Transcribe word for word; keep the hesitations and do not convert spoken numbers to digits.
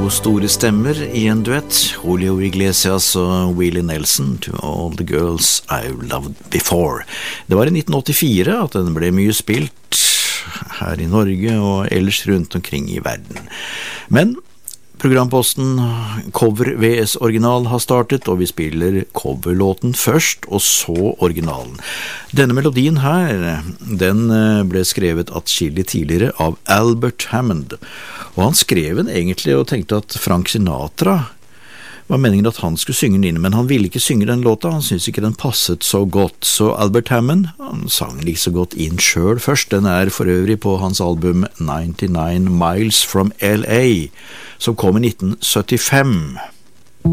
store stemmer i en duett, Julio Iglesias og Willie Nelson, To All the Girls I've Loved Before. Det var i nitten åttifire at den ble mye spilt her i Norge og ellers rundt omkring i verden. Men programposten Cover-V S Original har startet, og vi spiller coverlåten først, og så originalen. Denne melodien her, den ble skrevet atskillig tidligere av Albert Hammond, og han skrev den egentlig og tenkte at Frank Sinatra var meningen at han skulle synge den inn, men han ville ikke synge den låta, han syntes ikke den passet så godt, så Albert Hammond, han sang den ikke så godt inn selv først. Den er for øvrig på hans album ninety-nine Miles from L A, som kom i nitten syttifem.